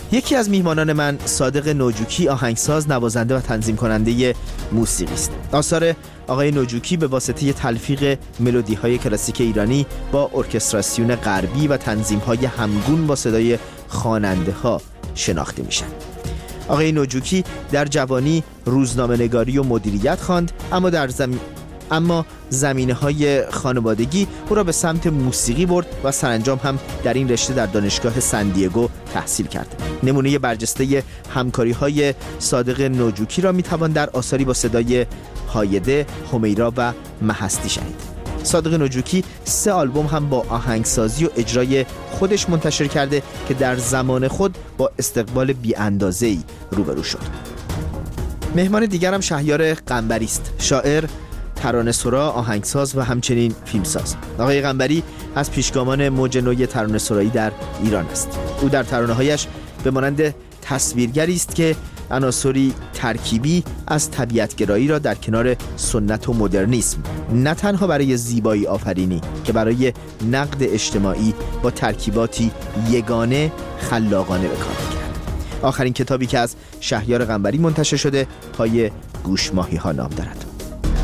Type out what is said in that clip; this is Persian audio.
یکی از میهمانان من صادق نوجوکی آهنگساز، نوازنده و تنظیم کننده موسیقی است. آثار آقای نوجوکی به واسطه تلفیق ملودی‌های کلاسیک ایرانی با ارکستراسیون غربی و تنظیم‌های همگون با صدای خواننده‌ها شناخته میشن. آقای نوجوکی در جوانی روزنامه‌نگاری و مدیریت خواند، اما زمینه‌های خانوادگی او را به سمت موسیقی برد و سرانجام هم در این رشته در دانشگاه سن دیگو تحصیل کرد. نمونه برجسته همکاری‌های صادق نوجوکی را می‌توان در آثاری با صدای هایده، همیرا و مهستی شنید. صادق نوجوکی 3 آلبوم هم با آهنگسازی و اجرای خودش منتشر کرده که در زمان خود با استقبال بی‌اندازه‌ای روبرو شد. مهمان دیگرم شهیار قنبری است، شاعر، ترانه‌سرا، آهنگساز و همچنین فیلمساز. آقای قنبری از پیشگامان موج نوی ترانه‌سرایی در ایران است. او در ترانه‌هایش به مانند تصویرگری است که عناصری ترکیبی از طبیعت‌گرایی را در کنار سنت و مدرنیسم نه تنها برای زیبایی آفرینی که برای نقد اجتماعی با ترکیباتی یگانه خلاقانه به کار کرد. آخرین کتابی که از شهیار قنبری منتشر شده پای گوشماهی‌ها نام دارد.